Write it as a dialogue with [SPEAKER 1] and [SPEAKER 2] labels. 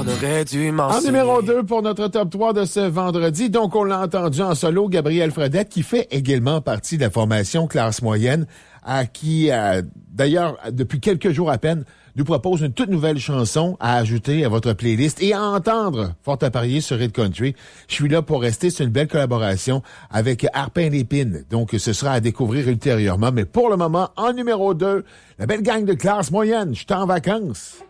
[SPEAKER 1] aurait dû m'en
[SPEAKER 2] En numéro 2 pour notre top 3 de ce vendredi. Donc, on l'a entendu en solo, Gabriel Fredette, qui fait également partie de la formation classe moyenne, qui, d'ailleurs, depuis quelques jours à peine, nous propose une toute nouvelle chanson à ajouter à votre playlist et à entendre, fort à parier sur Hit Country. Je suis là pour rester. C'est une belle collaboration avec Arpin Lépine. Donc, ce sera à découvrir ultérieurement. Mais pour le moment, en numéro 2, la belle gang de classe moyenne. Je suis en vacances.